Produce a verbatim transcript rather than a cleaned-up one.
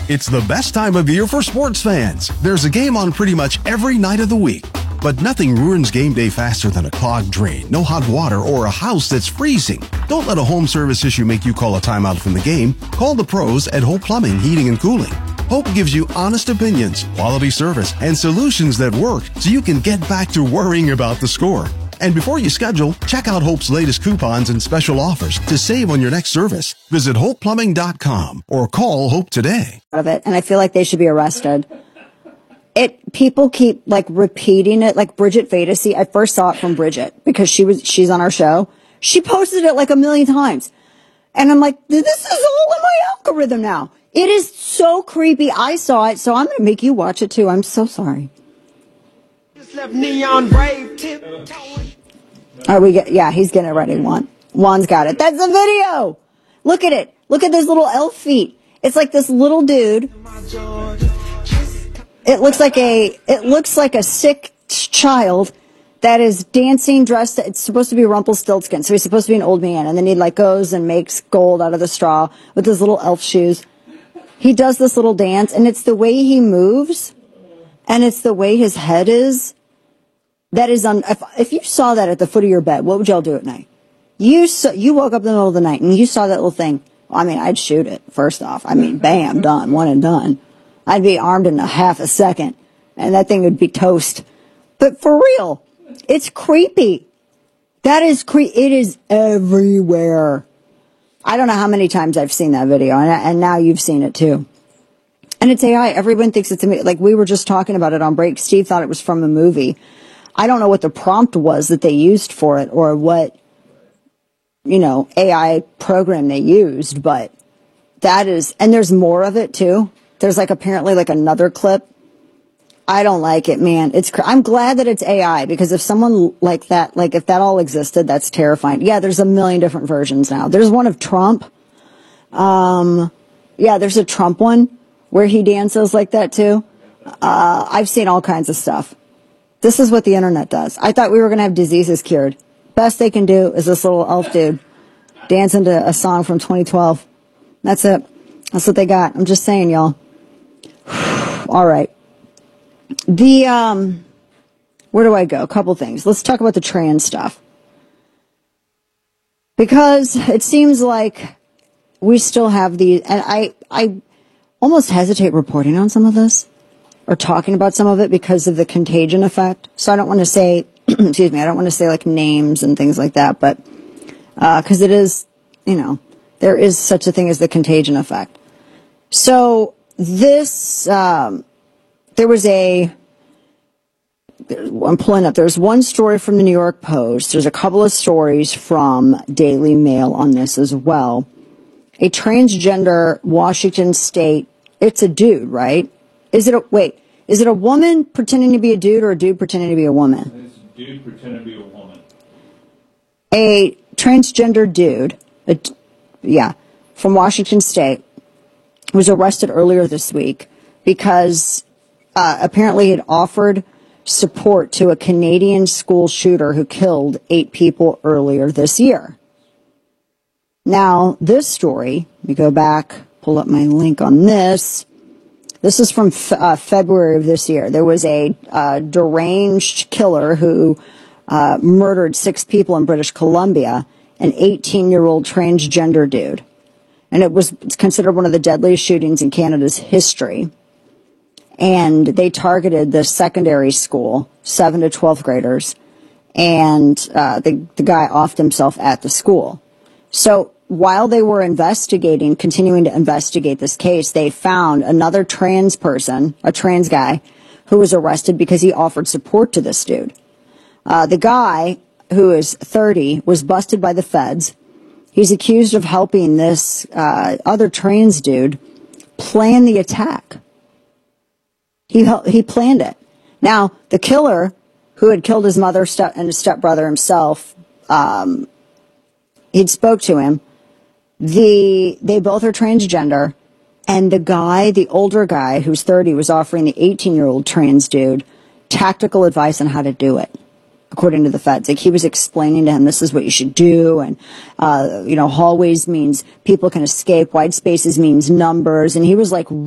It's the best time of year for sports fans. There's a game on pretty much every night of the week. But nothing ruins game day faster than a clogged drain, no hot water, or a house that's freezing. Don't let a home service issue make you call a timeout from the game. Call the pros at Hope Plumbing, Heating, and Cooling. Hope gives you honest opinions, quality service, and solutions that work so you can get back to worrying about the score. And before you schedule, check out Hope's latest coupons and special offers to save on your next service. Visit hope plumbing dot com or call Hope today. Of it, and I feel like they should be arrested. It people keep like repeating it, like Bridget Fadesy. I first saw it from Bridget because she was she's on our show. She posted it like a million times, and I'm like, this is all in my algorithm now. It is so creepy. I saw it, so I'm gonna make you watch it too. I'm so sorry. Neon brave tip. Are we get? Yeah, he's getting it ready. Juan, Juan's got it. That's the video. Look at it. Look at those little elf feet. It's like this little dude. It looks like a. It looks like a sick child that is dancing, dressed. It's supposed to be Rumpelstiltskin, so he's supposed to be an old man, and then he like goes and makes gold out of the straw with his little elf shoes. He does this little dance, and it's the way he moves, and it's the way his head is. That is on. If, if you saw that at the foot of your bed, what would y'all do at night? You saw, you woke up in the middle of the night and you saw that little thing. Well, I mean, I'd shoot it first off. I mean, bam, done, one and done. I'd be armed in a half a second, and that thing would be toast. But for real, it's creepy. That is cre. It is everywhere. I don't know how many times I've seen that video, and, and now you've seen it too. And it's A I. Everyone thinks it's a, like we were just talking about it on break. Steve thought it was from a movie. I don't know what the prompt was that they used for it or what, you know, A I program they used, but that is, and there's more of it too. There's like apparently like another clip. I don't like it, man. It's, I'm glad that it's A I because if someone like that, like if that all existed, that's terrifying. Yeah, there's a million different versions now. There's one of Trump. Um, yeah, there's a Trump one where he dances like that too. Uh, I've seen all kinds of stuff. This is what the internet does. I thought we were going to have diseases cured. Best they can do is this little elf dude dancing to a song from twenty twelve. That's it. That's what they got. I'm just saying, y'all. All right. The, um, where do I go? A couple things. Let's talk about the trans stuff. Because it seems like we still have these, and I, I almost hesitate reporting on some of this. Or talking about some of it because of the contagion effect. So I don't want to say, excuse me, I don't want to say like names and things like that, but, uh, cause it is, you know, there is such a thing as the contagion effect. So this, um, there was a, I'm pulling up, there's one story from the New York Post. There's a couple of stories from Daily Mail on this as well. A transgender Washington State, it's a dude, right? Is it a, wait, is it a woman pretending to be a dude or a dude pretending to be a woman? It's a dude pretending to be a woman. A transgender dude, a, yeah, from Washington State, was arrested earlier this week because uh, apparently had offered support to a Canadian school shooter who killed eight people earlier this year. Now, this story, let me go back, pull up my link on this. This is from uh, February of this year. There was a uh, deranged killer who uh, murdered six people in British Columbia, an eighteen-year-old transgender dude. And it was it's considered one of the deadliest shootings in Canada's history. And they targeted the secondary school, seven to twelfth graders, and uh, the, the guy offed himself at the school. So while they were investigating, continuing to investigate this case, they found another trans person, a trans guy, who was arrested because he offered support to this dude. Uh, the guy, who is thirty, was busted by the feds. He's accused of helping this uh, other trans dude plan the attack. He he planned it. Now, the killer, who had killed his mother step, and his stepbrother himself, um, he'd spoke to him. The they both are transgender, and the guy, the older guy who's thirty, was offering the eighteen-year-old trans dude tactical advice on how to do it, according to the feds. Like, he was explaining to him, this is what you should do, and, uh, you know, hallways means people can escape, wide spaces means numbers, and he was, like,